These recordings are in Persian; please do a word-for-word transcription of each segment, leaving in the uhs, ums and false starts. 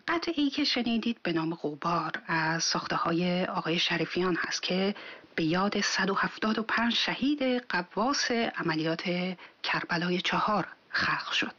قطعی که شنیدید به نام غبار از ساخته های آقای شریفیان هست که به یاد صد و هفتاد و پنج شهید غواص عملیات کربلای چهار خلق شد.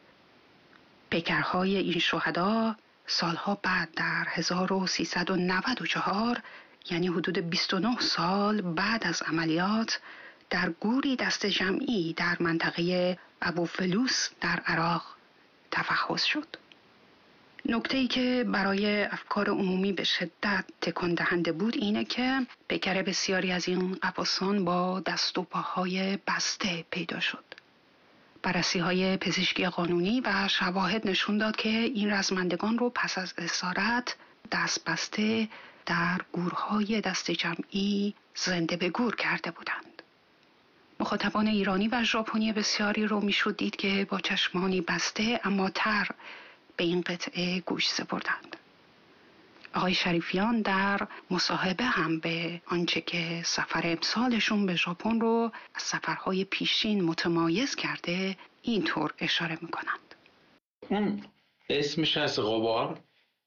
پیکرهای این شهدا سالها بعد در هزار و سیصد و نود و چهار، یعنی حدود بیست و نه سال بعد از عملیات، در گوری دست جمعی در منطقه ابوفلوس در عراق تفحص شد. نکته‌ای که برای افکار عمومی به شدت تکان دهنده بود اینه که پیکر بسیاری از این غواصان با دست و پاهای بسته پیدا شد. بررسی‌های پزشکی قانونی و شواهد نشون داد که این رزمندگان رو پس از اسارت دست بسته در گورهای دست جمعی زنده به گور کرده بودند. مخاطبان ایرانی و ژاپنی بسیاری رو میشد دید که با چشمانی بسته اما تر به این قطعه گوش سپردند. آقای شریفیان در مصاحبه هم به آنچه که سفر امسالشون به ژاپن رو از سفرهای پیشین متمایز کرده اینطور اشاره میکنند. اون اسمش هست غبار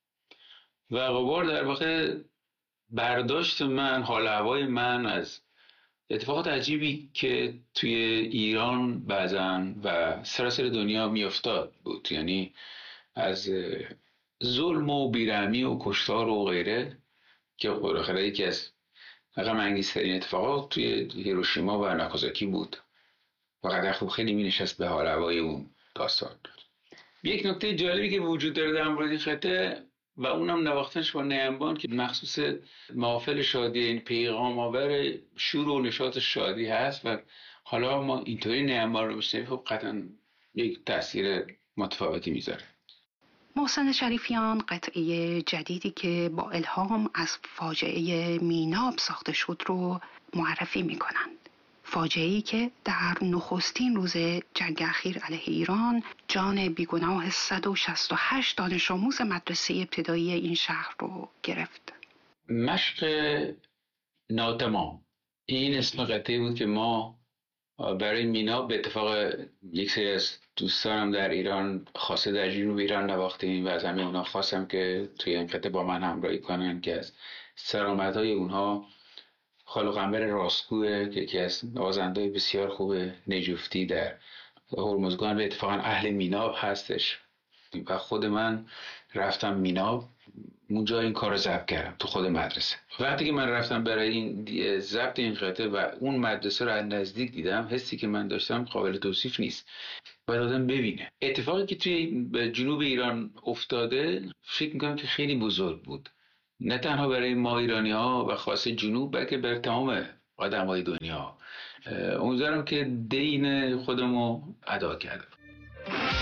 و غبار در واقع برداشت من، حال هوای من از اتفاقات عجیبی که توی ایران بعضن و سراسر دنیا میافتاد بود، یعنی از ظلم و بیرحمی و کشتار و غیره که بالاخره یکی از غم انگیزترین اتفاقات توی هیروشیما و ناکازاکی بود و قدر خوب خیلی می نشست به حال هوای اون داستان. یک نکته جالبی که وجود داره در مورد این خطه و اونم نواختنش با نیمبان که مخصوص محافل شادی، این پیغام آور شور و نشاط شادی هست و حالا ما اینطوری نیمبان رو بشنیم، خب قطعا یک تاثیر متفاوتی میذاره. محسن شریفیان قطعه جدیدی که با الهام از فاجعه میناب ساخته شد رو معرفی می کنند. فاجعه‌ای که در نخستین روز جنگ اخیر علیه ایران جان بیگناه صد و شصت و هشت دانش آموز مدرسه ابتدایی این شهر رو گرفت. مشق ناتمام این اسم قطعه بود که ما برای میناب به اتفاق یک سری از دوستانم در ایران خاصه در جنوب ایران نواختیم و از همه اونا خواستم که توی این قطعه با من همراهی کنن که از سرآمدهای اونها خالق قنبر راستگوه که یکی از نوازنده‌های بسیار خوب نجفتی در هرمزگان و اتفاقا اهل میناب هستش و خود من رفتم میناب اونجا این کار رو ضبط کردم تو خود مدرسه. وقتی که من رفتم برای این ضبط این قطعه و اون مدرسه رو از نزدیک دیدم، حسی که من داشتم قابل توصیف نیست. باید آدم ببینه اتفاقی که توی جنوب ایران افتاده. فکر میکنم که خیلی بزرگ بود، نه تنها برای ما ایرانی ها و خاصه جنوب بلکه برای تمام آدمای دنیا. امیدوارم که دین خودمو ادا کردم.